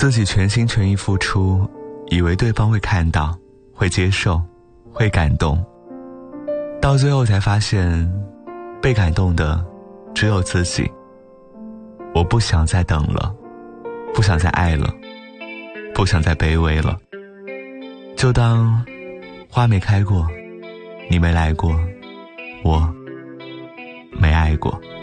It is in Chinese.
自己全心全意付出，以为对方会看到，会接受，会感动，到最后才发现被感动的只有自己。我不想再等了，不想再爱了，不想再卑微了，就当花没开过，你没来过，我没爱过。